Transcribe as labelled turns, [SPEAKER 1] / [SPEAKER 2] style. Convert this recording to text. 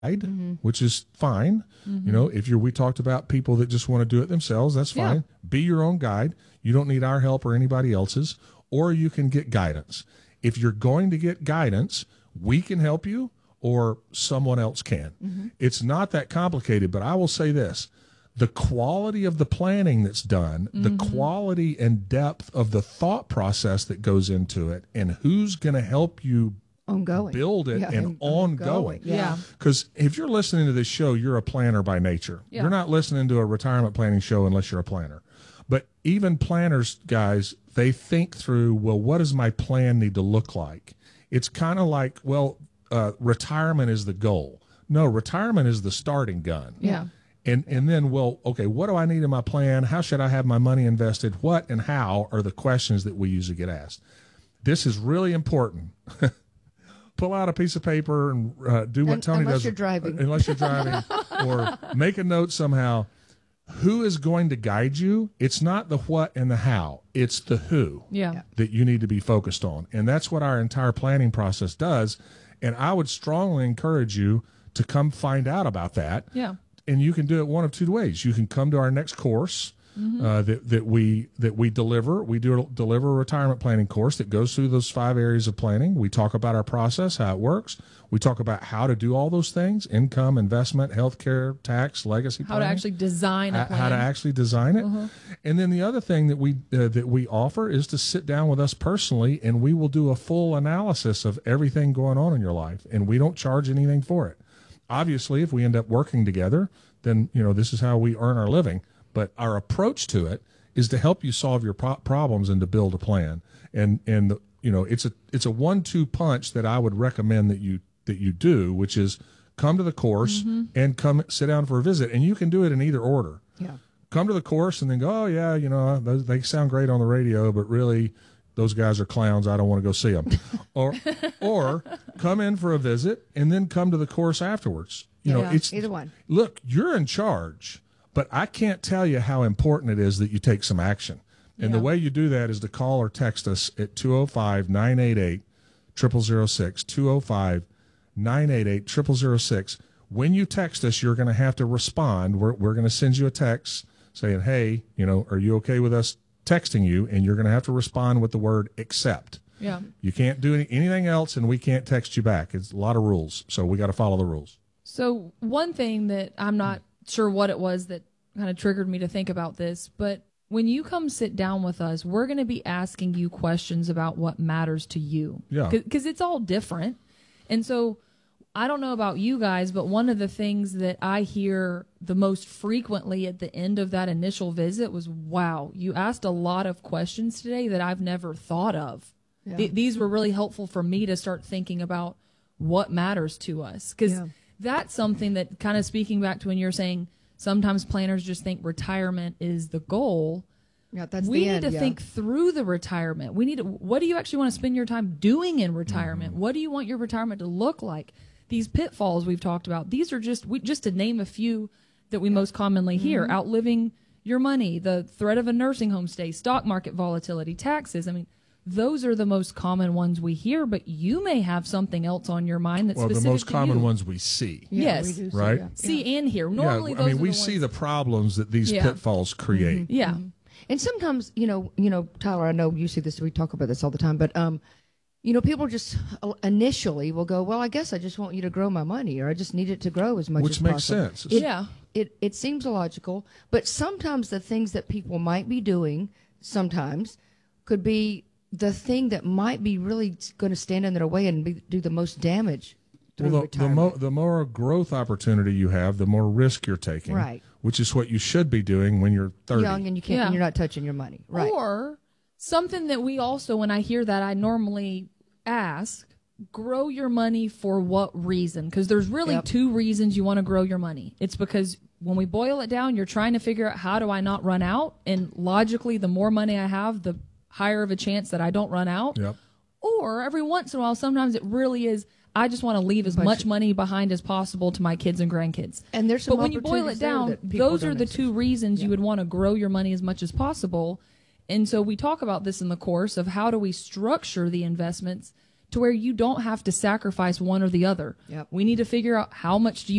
[SPEAKER 1] which is fine. You know, we talked about people that just want to do it themselves. That's fine. Yeah. Be your own guide. You don't need our help or anybody else's, or you can get guidance. If you're going to get guidance, we can help you or someone else can. It's not that complicated, but I will say this. The quality of the planning that's done, the quality and depth of the thought process that goes into it, and who's going to help you build it and ongoing.
[SPEAKER 2] Yeah.
[SPEAKER 1] Because if you're listening to this show, you're a planner by nature. Yeah. You're not listening to a retirement planning show unless you're a planner. But even planners, guys, they think through, well, what does my plan need to look like? It's kind of like, well, retirement is the goal. No, retirement is the starting gun.
[SPEAKER 2] Yeah.
[SPEAKER 1] And then, well, okay, what do I need in my plan? How should I have my money invested? What and how are the questions that we usually get asked? This is really important. Pull out a piece of paper and do what Tony does.
[SPEAKER 3] Unless you're driving.
[SPEAKER 1] Unless you're driving. Or make a note somehow. Who is going to guide you? It's not the what and the how. It's the who that you need to be focused on. And that's what our entire planning process does. And I would strongly encourage you to come find out about that.
[SPEAKER 2] Yeah.
[SPEAKER 1] And you can do it one of two ways. You can come to our next course that we deliver. We deliver a retirement planning course that goes through those 5 areas of planning. We talk about our process, how it works. We talk about how to do all those things: income, investment, healthcare, tax, legacy planning.
[SPEAKER 2] How to actually design a plan.
[SPEAKER 1] How to actually design it. And then the other thing that we offer is to sit down with us personally, and we will do a full analysis of everything going on in your life, and we don't charge anything for it. Obviously, if we end up working together, then this is how we earn our living. But our approach to it is to help you solve your problems and to build a plan. And it's a 1-2 punch that I would recommend that you do, which is come to the course and come sit down for a visit. And you can do it in either order.
[SPEAKER 3] Yeah.
[SPEAKER 1] Come to the course and then go, oh yeah, they sound great on the radio, but really those guys are clowns. I don't want to go see them. or come in for a visit and then come to the course afterwards. It's
[SPEAKER 3] either one.
[SPEAKER 1] Look, you're in charge. But I can't tell you how important it is that you take some action. And the way you do that is to call or text us at 205-988-0006, 205-988-0006. When you text us, you're going to have to respond. We're going to send you a text saying, hey, are you okay with us texting you? And you're going to have to respond with the word accept.
[SPEAKER 2] Yeah.
[SPEAKER 1] You can't do anything else, and we can't text you back. It's a lot of rules, so we got to follow the rules.
[SPEAKER 2] So one thing that I'm not sure what it was that kind of triggered me to think about this, but when you come sit down with us, we're going to be asking you questions about what matters to you.
[SPEAKER 1] Yeah.
[SPEAKER 2] Because it's all different. And so I don't know about you guys, but one of the things that I hear the most frequently at the end of that initial visit was, wow, you asked a lot of questions today that I've never thought of. Yeah. These were really helpful for me to start thinking about what matters to us. Because that's something that, kind of speaking back to when you're saying sometimes planners just think retirement is the goal.
[SPEAKER 3] Yeah, that's
[SPEAKER 2] we
[SPEAKER 3] the
[SPEAKER 2] need
[SPEAKER 3] end,
[SPEAKER 2] to think through the retirement. We need to, what do you actually want to spend your time doing in retirement? What do you want your retirement to look like? These pitfalls we've talked about, these are just to name a few that we most commonly hear. Outliving your money, the threat of a nursing home stay, stock market volatility, taxes. I mean, those are the most common ones we hear, but you may have something else on your mind that's specific to you.
[SPEAKER 1] Well, the most common ones we see.
[SPEAKER 2] Yes.
[SPEAKER 3] We do
[SPEAKER 1] right?
[SPEAKER 2] See and hear. Normally those are
[SPEAKER 1] we
[SPEAKER 2] the
[SPEAKER 1] see
[SPEAKER 2] ones.
[SPEAKER 1] the problems that these pitfalls create.
[SPEAKER 2] Yeah.
[SPEAKER 3] And sometimes, Tyler, I know you see this, we talk about this all the time, but, people just initially will go, well, I guess I just want you to grow my money, or I just need it to grow as much as possible.
[SPEAKER 1] Which makes sense.
[SPEAKER 3] It seems illogical, but sometimes the things that people might be doing sometimes could be the thing that might be really going to stand in their way and do the most damage through retirement.
[SPEAKER 1] The more growth opportunity you have, the more risk you're taking.
[SPEAKER 3] Right.
[SPEAKER 1] Which is what you should be doing when you're 30.
[SPEAKER 3] Young and and you're not touching your money. Right.
[SPEAKER 2] Or something that we also, when I hear that, I normally ask, grow your money for what reason? Because there's really two reasons you want to grow your money. It's because when we boil it down, you're trying to figure out, how do I not run out? And logically, the more money I have, the higher of a chance that I don't run out.
[SPEAKER 1] Yep.
[SPEAKER 2] Or every once in a while, sometimes it really is, I just want to leave as much money behind as possible to my kids and grandkids.
[SPEAKER 3] And there's some
[SPEAKER 2] But when you boil it down, those are the two reasons you would want to grow your money as much as possible. And so we talk about this in the course of how do we structure the investments to where you don't have to sacrifice one or the other.
[SPEAKER 3] Yep.
[SPEAKER 2] We need to figure out how much do you